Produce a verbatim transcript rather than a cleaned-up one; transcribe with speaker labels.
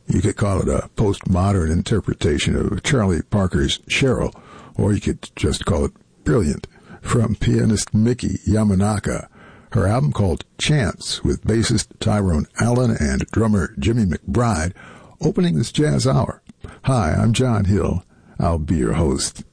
Speaker 1: You could call it a postmodern interpretation of Charlie Parker's Cheryl, or you could just call it brilliant. From pianist Miki Yamanaka, her album called Chance, with bassist Tyrone Allen and drummer Jimmy McBride, opening this jazz hour. Hi, I'm John Hill. I'll be your host.